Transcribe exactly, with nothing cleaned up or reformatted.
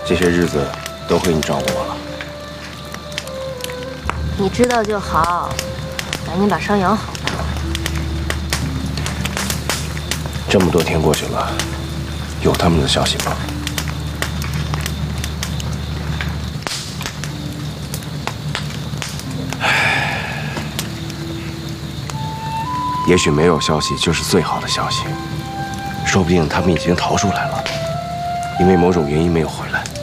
这些日子都归你照顾我了。 你知道就好，赶紧把伤养好吧。 这么多天过去了，有他们的消息吗？唉，也许没有消息就是最好的消息，说不定他们已经逃出来了，因为某种原因没有回来。